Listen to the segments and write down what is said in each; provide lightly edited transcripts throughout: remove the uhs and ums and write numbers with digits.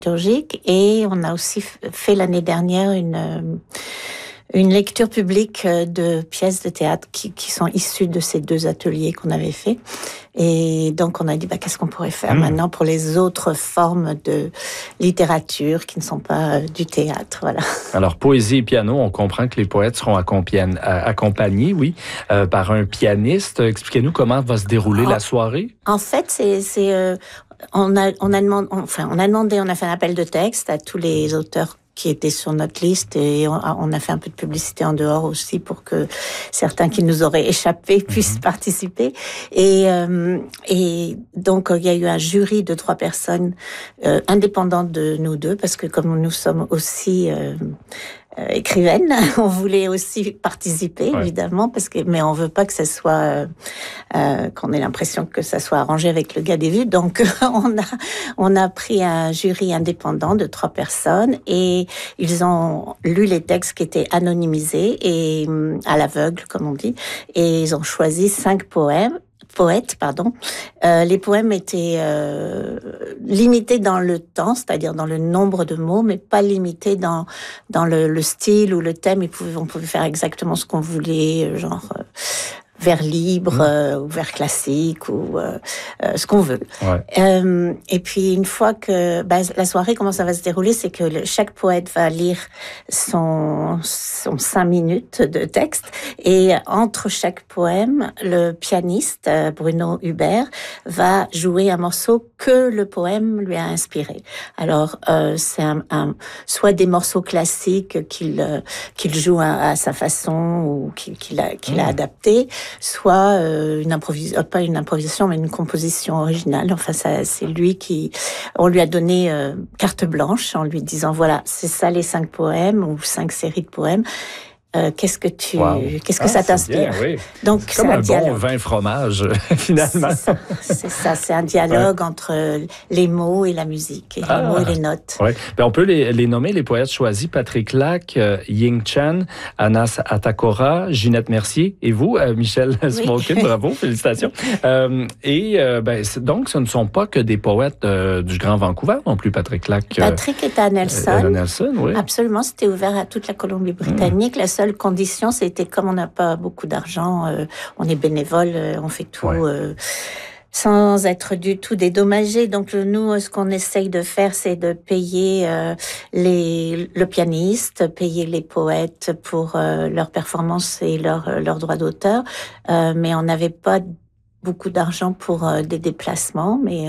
dramaturgique, et on a aussi fait l'année dernière une lecture publique de pièces de théâtre qui sont issues de ces 2 ateliers qu'on avait fait. Et donc, on a dit, qu'est-ce qu'on pourrait faire maintenant pour les autres formes de littérature qui ne sont pas du théâtre, voilà. Alors, poésie et piano, on comprend que les poètes seront accompagnés, par un pianiste. Expliquez-nous comment va se dérouler la soirée. En fait, on a fait un appel de texte à tous les auteurs qui étaient sur notre liste, et on a fait un peu de publicité en dehors aussi pour que certains qui nous auraient échappé puissent participer. Et donc, il y a eu un jury de 3 personnes indépendantes de nous 2, parce que comme nous sommes aussi écrivaine, on voulait aussi participer, évidemment, mais on veut pas que ça soit qu'on ait l'impression que ça soit arrangé avec le gars des vues. Donc on a pris un jury indépendant de 3 personnes, et ils ont lu les textes qui étaient anonymisés et à l'aveugle, comme on dit, et ils ont choisi 5 poètes. Les poèmes étaient limités dans le temps, c'est-à-dire dans le nombre de mots, mais pas limités dans le style ou le thème. On pouvait faire exactement ce qu'on voulait, genre vers libre ou vers classique ou ce qu'on veut. Et puis une fois que la soirée, comment ça va se dérouler, c'est que chaque poète va lire son 5 minutes de texte, et entre chaque poème, le pianiste Bruno Hubert va jouer un morceau que le poème lui a inspiré. Alors c'est soit des morceaux classiques qu'il joue à sa façon ou qu'il a adapté, soit pas une improvisation, mais une composition originale. Enfin, c'est lui on lui a donné carte blanche en lui disant, voilà, c'est ça les 5 poèmes ou 5 séries de poèmes. Qu'est-ce que ça t'inspire? Bien, oui. Donc, c'est comme un bon vin fromage, finalement. C'est ça, c'est un dialogue entre les mots et la musique, et les mots et les notes. Oui. On peut les nommer, les poètes choisis: Patrick Lac, Ying Chan, Anas Atakora, Ginette Mercier, et vous, Michel Smokin, bravo, félicitations. Donc, ce ne sont pas que des poètes du Grand Vancouver non plus, Patrick Lac. Patrick est à Nelson. Nelson, oui. Absolument, c'était ouvert à toute la Colombie-Britannique. La seule condition, c'était, comme on n'a pas beaucoup d'argent, on est bénévole, on fait tout sans être du tout dédommagé. Donc nous, ce qu'on essaye de faire, c'est de payer le pianiste, payer les poètes pour leur performance et leur droit d'auteur, mais on n'avait pas beaucoup d'argent pour des déplacements, mais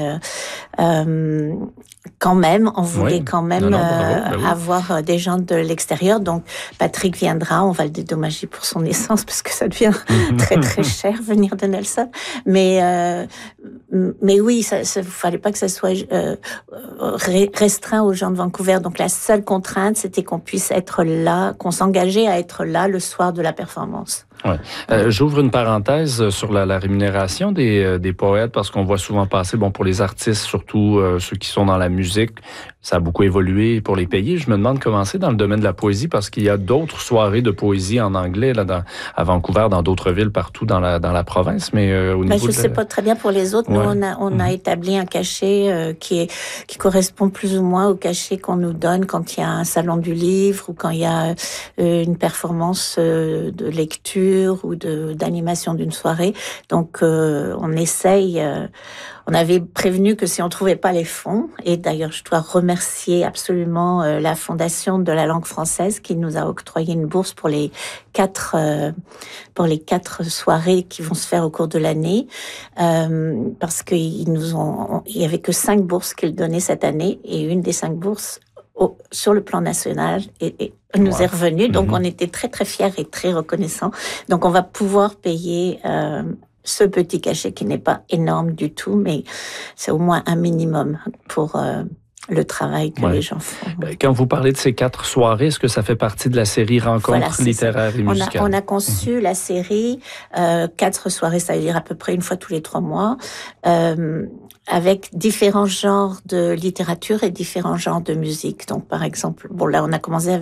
quand même, on voulait avoir des gens de l'extérieur. Donc, Patrick viendra, on va le dédommager pour son essence, parce que ça devient très, très cher venir de Nelson. Mais oui, fallait pas que ça soit restreint aux gens de Vancouver. Donc, la seule contrainte, c'était qu'on puisse être là, qu'on s'engageait à être là le soir de la performance. Ouais. J'ouvre une parenthèse sur la rémunération des poètes, parce qu'on voit souvent passer, pour les artistes, surtout ceux qui sont dans la musique, ça a beaucoup évolué pour les payer. Je me demande comment c'est dans le domaine de la poésie, parce qu'il y a d'autres soirées de poésie en anglais à Vancouver, dans d'autres villes partout dans la province, mais au niveau je sais pas très bien pour les autres. Nous, on a établi un cachet qui correspond plus ou moins au cachet qu'on nous donne quand il y a un salon du livre ou quand il y a une performance de lecture ou d'animation d'une soirée. Donc, on essaye. On avait prévenu que si on trouvait pas les fonds, et d'ailleurs, je dois remercier absolument la Fondation de la langue française qui nous a octroyé une bourse pour les 4 soirées qui vont se faire au cours de l'année, parce qu'il y avait que 5 bourses qu'ils donnaient cette année, et une des 5 bourses sur le plan national et nous est revenue. Donc, on était très, très fiers et très reconnaissants. Donc, on va pouvoir payer ce petit cachet qui n'est pas énorme du tout, mais c'est au moins un minimum pour le travail que les gens font. Quand vous parlez de ces 4 soirées, est-ce que ça fait partie de la série Rencontres littéraires et musicales? On a conçu la série 4 soirées, ça veut dire à peu près une fois tous les 3 mois, avec différents genres de littérature et différents genres de musique. Donc, par exemple, là, on a commencé avec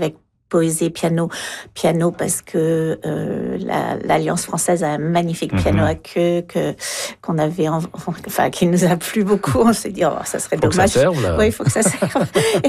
poésie, piano parce que l'Alliance française a un magnifique piano à queue qu'on avait, qui nous a plu beaucoup. On s'est dit, ça serait dommage. Que ça serve, là. Oui, il faut que ça serve.